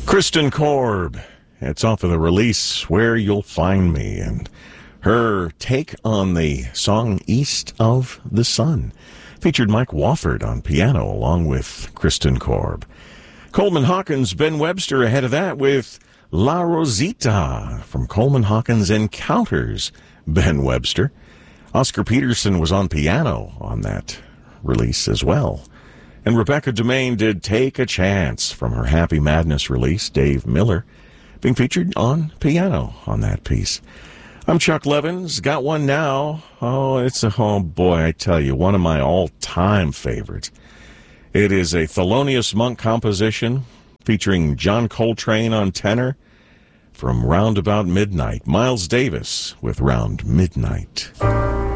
Kristen Korb. It's off of the release Where You'll Find Me, and her take on the song East of the Sun featured Mike Wofford on piano along with Kristen Korb. Coleman Hawkins, Ben Webster ahead of that with La Rosita from Coleman Hawkins Encounters, Ben Webster. Oscar Peterson was on piano on that release as well. And Rebecca Demain did Take a Chance from her Happy Madness release, Dave Miller, being featured on piano on that piece. I'm Chuck Levins. Got one now. Oh boy, I tell you, one of my all-time favorites. It is a Thelonious Monk composition featuring John Coltrane on tenor from Round About Midnight. Miles Davis with Round Midnight.